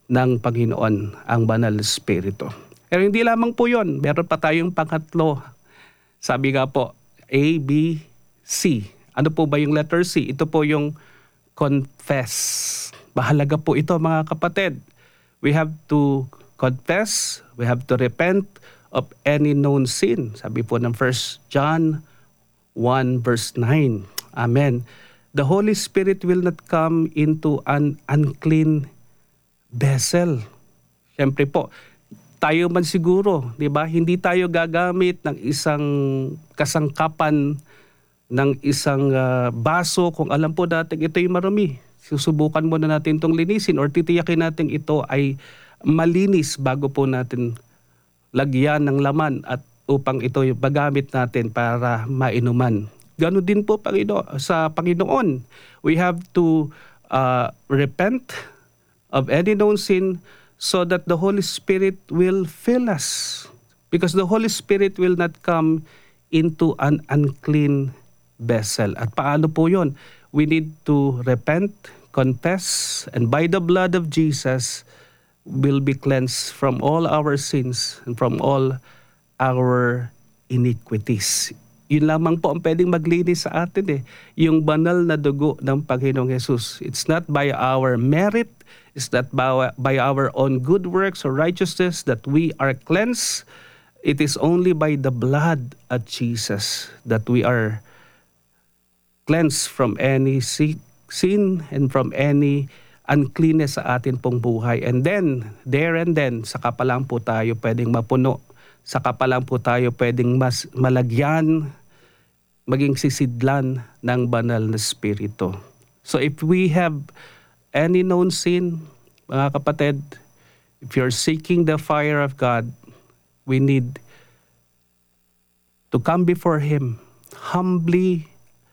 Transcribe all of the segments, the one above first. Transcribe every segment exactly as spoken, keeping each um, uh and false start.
ng Panginoon, ang banal na Espiritu. Pero hindi lamang po yun. Meron pa tayong pangatlo. Sabi nga po, A, B, C. Ano po ba yung letter C? Ito po yung confess. Mahalaga po ito mga kapatid. We have to confess, we have to repent of any known sin. Sabi po ng First John one verse nine. Amen. The Holy Spirit will not come into an unclean vessel. Siyempre po, tayo man siguro, di ba? Hindi tayo gagamit ng isang kasangkapan ng isang uh, baso kung alam po natin ito'y marumi. Susubukan muna natin itong linisin or titiyakin natin ito ay malinis bago po natin lagyan ng laman at upang ito magamit natin para mainuman. Ganon din po Pangino, sa Panginoon. We have to uh, repent of any known sin so that the Holy Spirit will fill us. Because the Holy Spirit will not come into an unclean vessel. At paano po yun? We need to repent, confess, and by the blood of Jesus, will be cleansed from all our sins and from all our iniquities. Yun lamang po ang pwedeng maglinis sa atin eh. Yung banal na dugo ng Panginoong Jesus. It's not by our merit, it's not by, by our own good works or righteousness that we are cleansed. It is only by the blood of Jesus that we are cleansed from any sin and from any uncleanness sa atin pong buhay. And then, there and then, saka pa lang po tayo pwedeng mapuno. Saka pa lang po tayo pwedeng mas malagyan, maging sisidlan ng banal na Espiritu. So if we have any known sin, mga kapatid, if you're seeking the fire of God, we need to come before Him, humbly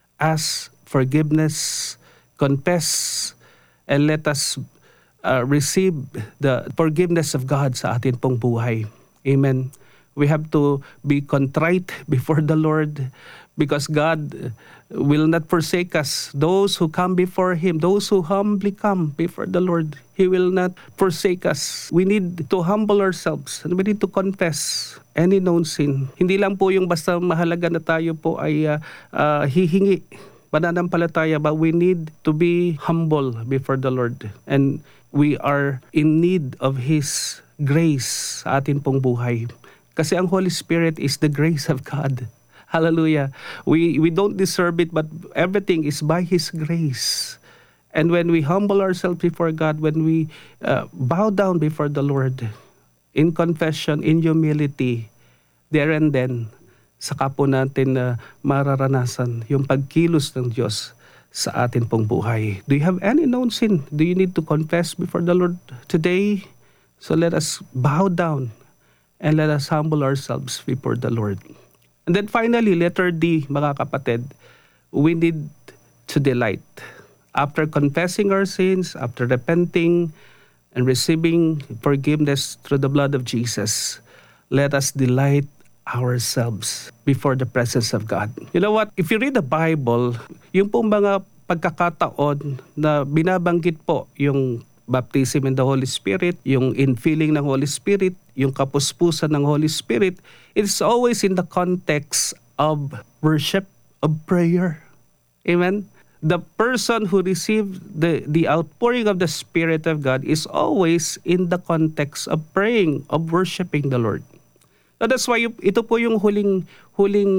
ask forgiveness, confess, and let us uh, receive the forgiveness of God sa atin pong buhay. Amen. We have to be contrite before the Lord because God will not forsake us. Those who come before Him, those who humbly come before the Lord, He will not forsake us. We need to humble ourselves and we need to confess any known sin. Hindi lang po yung basta mahalaga na tayo po ay uh, uh, hihingi, pananampalataya, but we need to be humble before the Lord. And we are in need of His grace sa atin pong buhay. Kasi ang Holy Spirit is the grace of God. Hallelujah. We we don't deserve it, but everything is by His grace. And when we humble ourselves before God, when we uh, bow down before the Lord in confession, in humility, there and then, saka po natin na uh, mararanasan yung pagkilos ng Diyos sa atin pong buhay. Do you have any known sin? Do you need to confess before the Lord today? So let us bow down and let us humble ourselves before the Lord. And then finally, letter D, mga kapatid, we need to delight. After confessing our sins, after repenting and receiving forgiveness through the blood of Jesus, let us delight ourselves before the presence of God. You know what? If you read the Bible, yung pong mga pagkakataon na binabanggit po yung baptism in the Holy Spirit, yung infilling ng Holy Spirit, yung kapuspusan ng Holy Spirit, it's always in the context of worship, of prayer. Amen? The person who received the, the outpouring of the Spirit of God is always in the context of praying, of worshiping the Lord. So that's why ito po yung huling, huling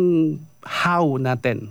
how natin.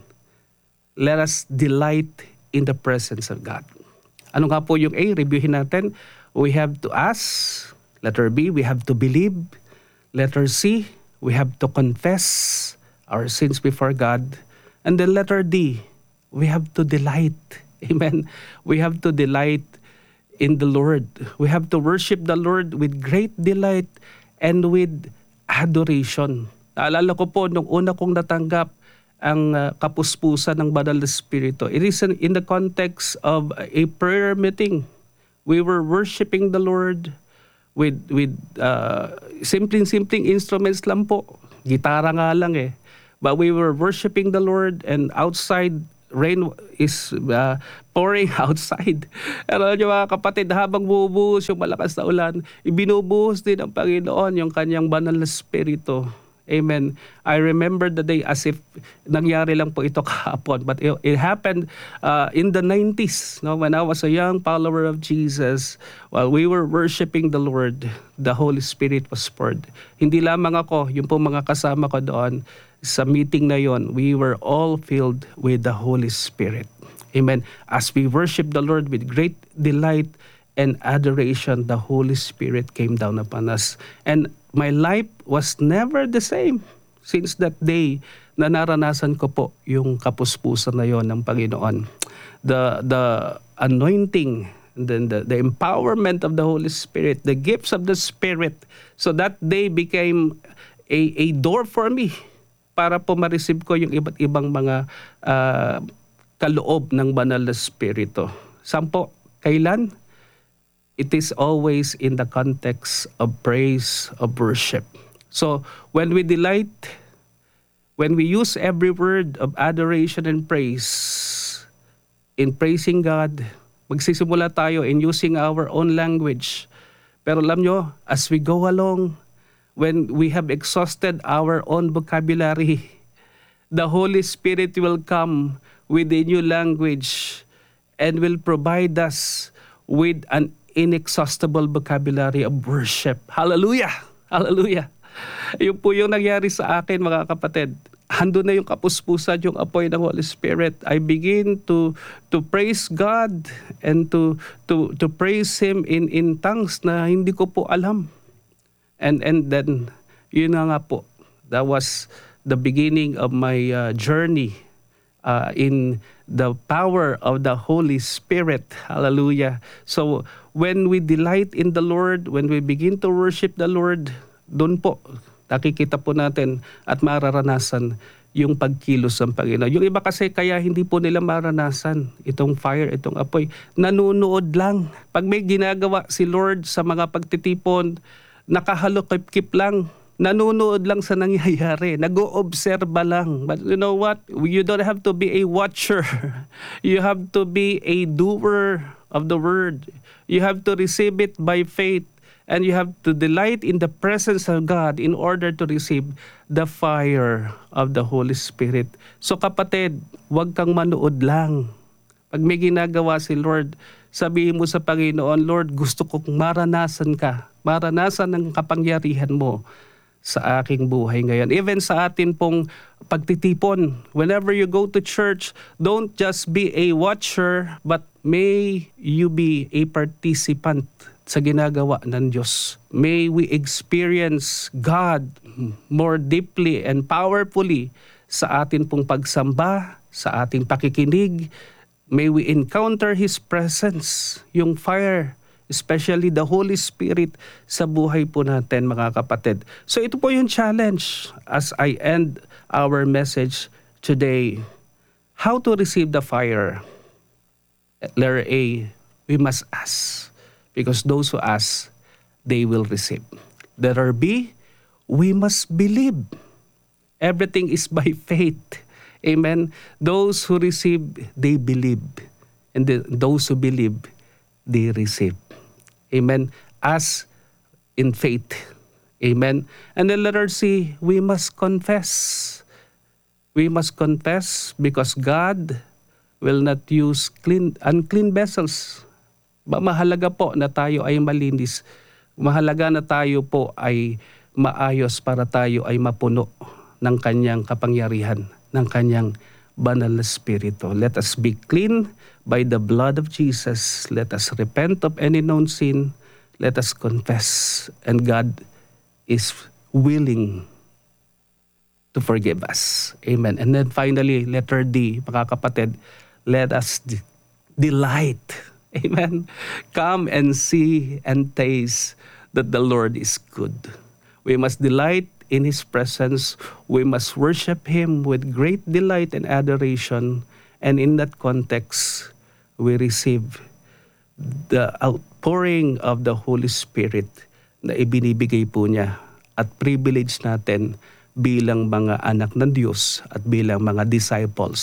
Let us delight in the presence of God. Ano nga po yung A? Reviewin natin. We have to ask. Letter B, we have to believe. Letter C, we have to confess our sins before God. And then letter D, we have to delight. Amen. We have to delight in the Lord. We have to worship the Lord with great delight and with adoration. Naalala ko po nung una kong natanggap ang uh, kapuspusan ng Banal na Espiritu. It is in, in the context of a prayer meeting. We were worshiping the Lord with with uh, simpleng-simpleng instruments lang po. Gitara nga lang eh. But we were worshiping the Lord, and outside rain is uh, pouring outside. Pero alam niyo mga kapatid, habang bumubuhos yung malakas na ulan, ibinubuhos din ng Panginoon yung kanyang banal na spirito. Amen. I remember the day as if nangyari lang po ito kahapon. But it, it happened uh, in the nineties, no? When I was a young follower of Jesus, while we were worshiping the Lord, the Holy Spirit was poured. Hindi lamang ako, yung po mga kasama ko doon, sa meeting na yon, we were all filled with the Holy Spirit. Amen. As we worship the Lord with great delight and adoration, the Holy Spirit came down upon us. And my life was never the same since that day na naranasan ko po yung kapuspusan na yon ng Panginoon. The the anointing, and then the, the empowerment of the Holy Spirit, the gifts of the Spirit. So that day became a, a door for me para po ma-receive ko yung iba't ibang mga uh, kaloob ng banal na Espiritu. Saan po? Kailan? It is always in the context of praise, of worship. So, when we delight, when we use every word of adoration and praise in praising God, magsisimula tayo in using our own language. Pero alam nyo, as we go along, when we have exhausted our own vocabulary, the Holy Spirit will come with a new language and will provide us with an inexhaustible vocabulary of worship. Hallelujah! Hallelujah! Yun po yung nangyari sa akin, mga kapatid. Hando na yung kapuspusan, yung apoy ng Holy Spirit. I begin to to praise God and to to to praise Him in in tongues na hindi ko po alam. And and then yun na nga po. That was the beginning of my uh, journey uh, in the power of the Holy Spirit. Hallelujah. So when we delight in the Lord, when we begin to worship the Lord, doon po nakikita po natin at mararanasan yung pagkilos ng Panginoon. Yung iba kasi kaya hindi po nila maranasan itong fire, itong apoy. Nanunood lang. Pag may ginagawa si Lord sa mga pagtitipon, nakahalokip-kip lang. Nanunood lang sa nangyayari. Nag-oobserba lang. But you know what? You don't have to be a watcher. You have to be a doer of the word. You have to receive it by faith. And you have to delight in the presence of God in order to receive the fire of the Holy Spirit. So kapatid, huwag kang manood lang. Pag may ginagawa si Lord, sabihin mo sa Panginoon, Lord, gusto kong maranasan ka. Maranasan ang kapangyarihan mo sa aking buhay ngayon. Even sa atin pong pagtitipon, whenever you go to church, don't just be a watcher, but may you be a participant sa ginagawa ng Diyos. May we experience God more deeply and powerfully sa atin pong pagsamba, sa ating pakikinig. May we encounter His presence, yung fire, especially the Holy Spirit sa buhay po natin, mga kapatid. So ito po yung challenge as I end our message today. How to receive the fire? Letter A, we must ask. Because those who ask, they will receive. Letter B, we must believe. Everything is by faith. Amen. Those who receive, they believe. And the, those who believe, they receive. Amen. As in faith. Amen. And then letter C, we must confess. We must confess because God will not use clean, unclean vessels. Mahalaga po na tayo ay malinis. Mahalaga na tayo po ay maayos para tayo ay mapuno ng kanyang kapangyarihan, ng kanyang banal na spirito. Let us be clean by the blood of Jesus. Let us repent of any known sin. Let us confess. And God is willing to forgive us. Amen. And then finally, letter D, mga kapatid, let us de- delight. Amen. Come and see and taste that the Lord is good. We must delight in His presence. We must worship Him with great delight and adoration. And in that context, we receive the outpouring of the Holy Spirit na ibinibigay po niya at privilege natin bilang mga anak ng Diyos at bilang mga disciples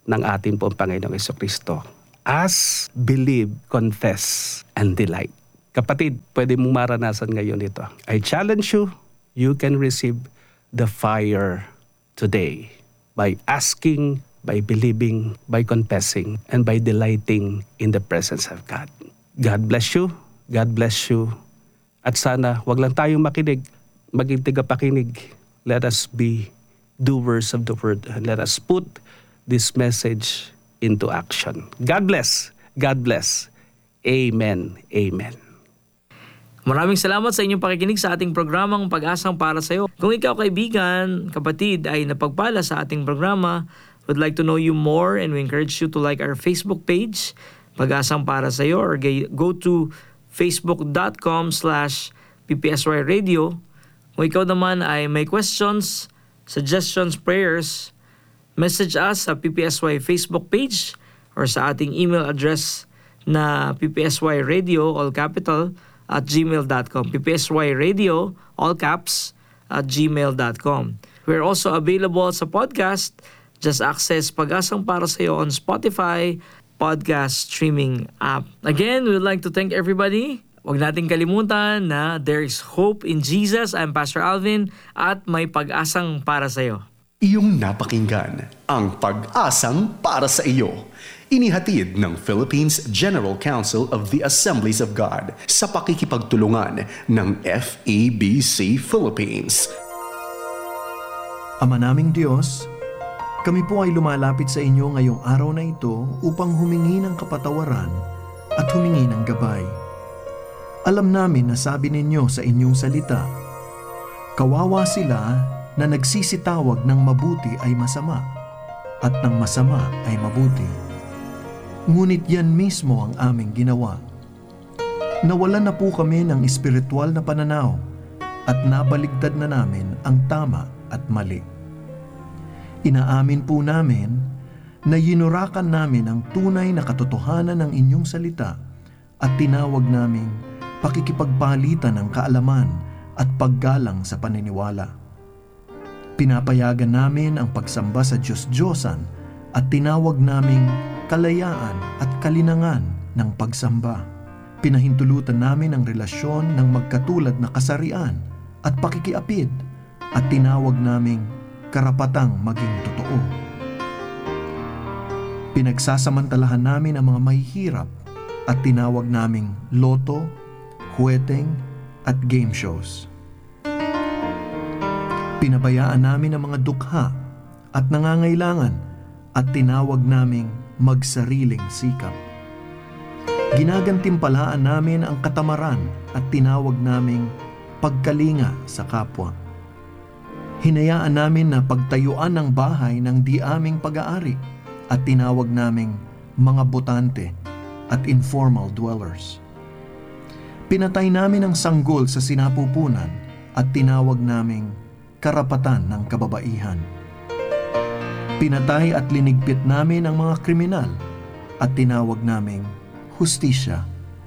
ng ating pong Panginoong Jesucristo. As, believe, confess, and delight. Kapatid, pwede mong maranasan ngayon ito. I challenge you, you can receive the fire today by asking, by believing, by confessing, and by delighting in the presence of God. God bless you. God bless you. At sana, wag lang tayong makinig, maging tigapakinig. Let us be doers of the word. Let us put this message into action. God bless. God bless. Amen. Amen. Maraming salamat sa inyong pakikinig sa ating programang Pag-asang para sa iyo. Kung ikaw, kaibigan, kapatid, ay napagpala sa ating programa, would like to know you more, and we encourage you to like our Facebook page, Pag-asang para sa iyo, or go to facebook.com slash ppsy radio. Kung ikaw naman ay may questions, suggestions, prayers, message us sa P P S Y Facebook page or sa ating email address na ppsyradio, all capital, at gmail dot com. ppsyradio, all caps, at gmail dot com. We're also available sa podcast. Just access Pag-asang para sa iyo on Spotify podcast streaming app. Again, we would like to thank everybody. Huwag nating kalimutan na there is hope in Jesus. I'm Pastor Alvin at may pag-asang para sa iyo. Iyong napakinggan ang Pag-asang para sa iyo. Inihatid ng Philippines General Council of the Assemblies of God sa pakikipagtulungan ng F A B C Philippines. Ama naming Diyos, kami po ay lumalapit sa inyo ngayong araw na ito upang humingi ng kapatawaran at humingi ng gabay. Alam namin na sabi ninyo sa inyong salita, kawawa sila na nagsisitawag ng mabuti ay masama at ng masama ay mabuti. Ngunit yan mismo ang aming ginawa. Nawalan na po kami ng espiritual na pananaw at nabaligtad na namin ang tama at mali. Inaamin po namin na yinurakan namin ang tunay na katotohanan ng inyong salita at tinawag naming pakikipagpalitan ng kaalaman at paggalang sa paniniwala. Pinapayagan namin ang pagsamba sa Diyos-Diyosan at tinawag naming kalayaan at kalinangan ng pagsamba. Pinahintulutan namin ang relasyon ng magkatulad na kasarian at pakikiapid at tinawag naming karapatang maging totoo. Pinagsasamantalahan namin ang mga mahihirap at tinawag naming loto, huweteng at game shows. Pinabayaan namin ang mga dukha at nangangailangan at tinawag naming magsariling sikap. Ginagantimpalaan namin ang katamaran at tinawag naming pagkalinga sa kapwa. Hinayaan namin na pagtayuan ng bahay ng di aming pag-aari at tinawag naming mga botante at informal dwellers. Pinatay namin ang sanggol sa sinapupunan at tinawag naming karapatan ng kababaihan. Pinatay at linigpit namin ang mga kriminal at tinawag naming hustisya.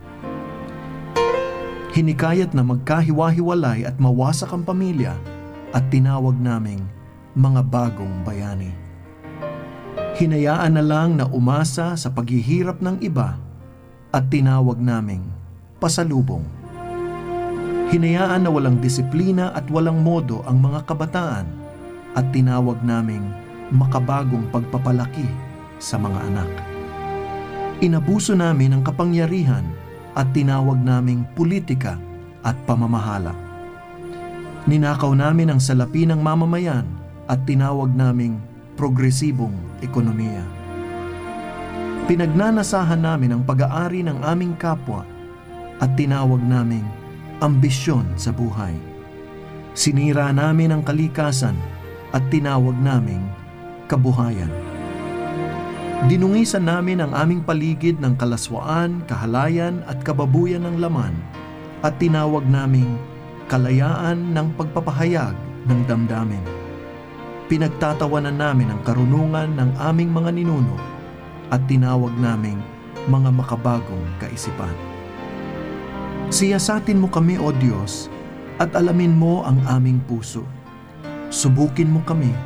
Hinikayat na magkahiwa-hiwalay at mawasak ang pamilya at tinawag naming mga bagong bayani. Hinayaan na lang na umasa sa paghihirap ng iba at tinawag naming pasalubong. Hinayaan na walang disiplina at walang modo ang mga kabataan at tinawag naming makabagong pagpapalaki sa mga anak. Inabuso namin ang kapangyarihan at tinawag naming politika at pamamahala. Ninakaw namin ang salapi ng mamamayan at tinawag naming progresibong ekonomiya. Pinagnanasahan namin ang pag-aari ng aming kapwa at tinawag naming ambisyon sa buhay. Sinira namin ang kalikasan at tinawag naming kabuhayan. Dinungisan namin ang aming paligid ng kalaswaan, kahalayan at kababuyan ng laman at tinawag naming kalayaan ng pagpapahayag ng damdamin. Pinagtatawanan namin ang karunungan ng aming mga ninuno at tinawag naming mga makabagong kaisipan. Siyasatin mo kami, O Diyos, at alamin mo ang aming puso. Subukin mo kami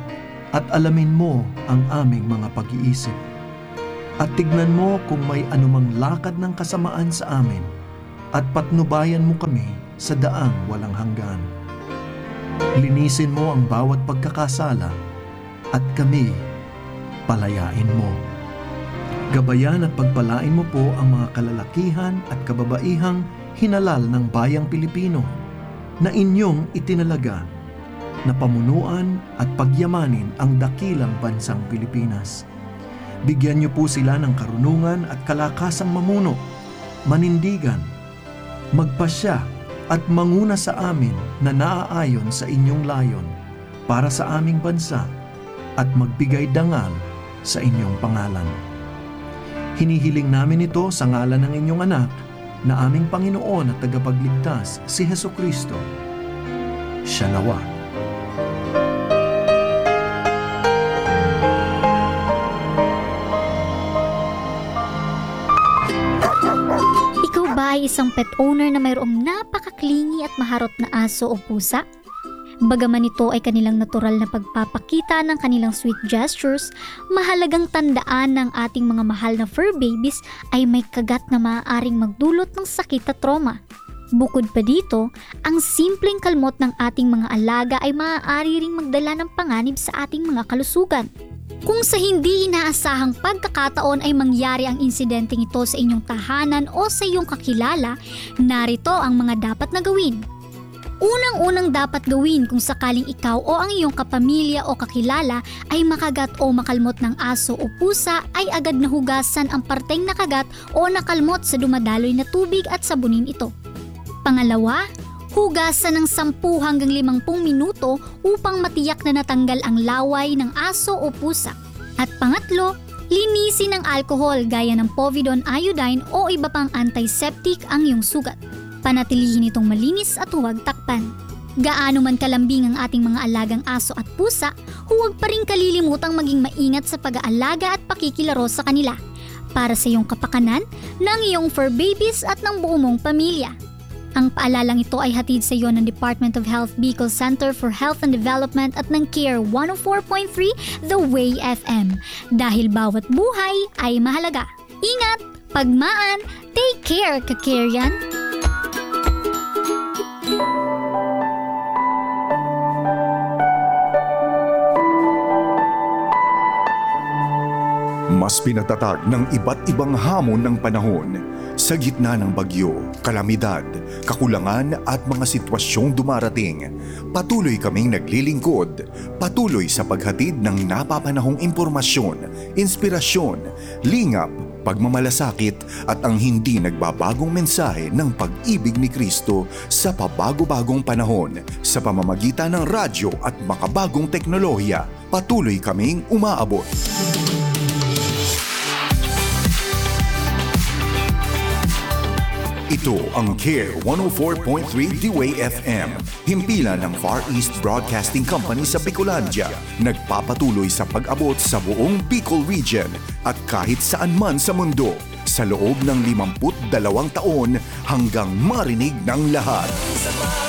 at alamin mo ang aming mga pag-iisip. At tignan mo kung may anumang lakad ng kasamaan sa amin at patnubayan mo kami sa daang walang hanggan. Linisin mo ang bawat pagkakasala at kami palayain mo. Gabayan at pagpalain mo po ang mga kalalakihan at kababaihang hinalal ng bayang Pilipino na inyong itinalaga na pamunuan at pagyamanin ang dakilang bansang Pilipinas. Bigyan niyo po sila ng karunungan at kalakasang mamuno, manindigan, magpasya at manguna sa amin na naaayon sa inyong layon para sa aming bansa at magbigay dangal sa inyong pangalan. Hinihiling namin ito sa ngalan ng inyong anak na aming Panginoon at tagapagligtas, si Hesukristo. Siya nawa. Ikaw ba ay isang pet owner na mayroong napakaklingi at maharot na aso o pusa? Bagaman ito ay kanilang natural na pagpapakita ng kanilang sweet gestures, mahalagang tandaan ng ating mga mahal na fur babies ay may kagat na maaaring magdulot ng sakit at trauma. Bukod pa dito, ang simpleng kalmot ng ating mga alaga ay maaari ring magdala ng panganib sa ating mga kalusugan. Kung sa hindi inaasahang pagkakataon ay mangyari ang insidenteng ito sa inyong tahanan o sa iyong kakilala, narito ang mga dapat na gawin. Unang-unang dapat gawin kung sakaling ikaw o ang iyong kapamilya o kakilala ay makagat o makalmot ng aso o pusa ay agad na hugasan ang parteng nakagat o nakalmot sa dumadaloy na tubig at sabunin ito. Pangalawa, hugasan ng sampu hanggang limangpung minuto upang matiyak na natanggal ang laway ng aso o pusa. At pangatlo, linisin ng alcohol gaya ng povidone iodine o iba pang antiseptic ang iyong sugat. Panatilihin itong malinis at huwag takpan. Gaano man kalambing ang ating mga alagang aso at pusa, huwag pa rin kalilimutang maging maingat sa pag-aalaga at pakikilaro sa kanila para sa iyong kapakanan, ng iyong fur babies at ng buong mong pamilya. Ang paalalang ito ay hatid sa iyo ng Department of Health Bicol Center for Health and Development at ng Care one oh four point three The Way F M. Dahil bawat buhay ay mahalaga. Ingat! Pagmaan! Take care, Kakerian! Mas pinatatag ng iba't ibang hamon ng panahon sa gitna ng bagyo, kalamidad, kakulangan at mga sitwasyong dumarating. Patuloy kaming naglilingkod, patuloy sa paghatid ng napapanahong impormasyon, inspirasyon, lingap, pagmamalasakit at ang hindi nagbabagong mensahe ng pag-ibig ni Kristo sa pabago-bagong panahon sa pamamagitan ng radyo at makabagong teknolohiya. Patuloy kaming umaabot. Ito ang Care one oh four point three The Way F M, himpilan ng Far East Broadcasting Company sa Bicolandia, nagpapatuloy sa pag-abot sa buong Bicol Region at kahit saan man sa mundo sa loob ng limampu't dalawang taon hanggang marinig ng lahat.